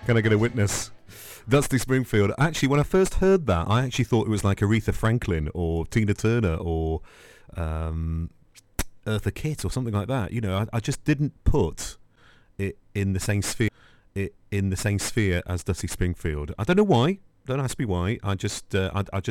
Can I get a witness? Dusty Springfield. Actually, when I first heard that, I actually thought it was like Aretha Franklin or Tina Turner or Eartha Kitt or something like that. You know, I just didn't put it in the same sphere. As Dusty Springfield. I don't know why. Don't ask me why. I just